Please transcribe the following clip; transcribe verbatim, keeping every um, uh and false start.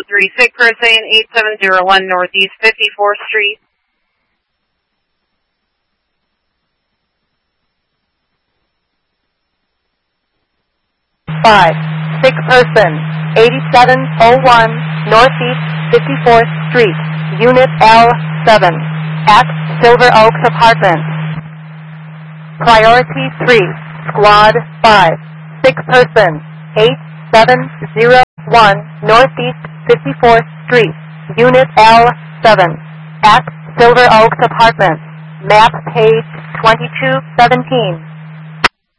three, sick person, eight seven zero one Northeast fifty-fourth Street. five, sick person, eighty-seven oh one Northeast fifty-fourth Street, Unit L seven, at Silver Oaks Apartments. Priority three, Squad five, sick person, eight seven zero one Northeast fifty-fourth Street, Unit L seven, at Silver Oaks Apartments. Map page twenty-two seventeen.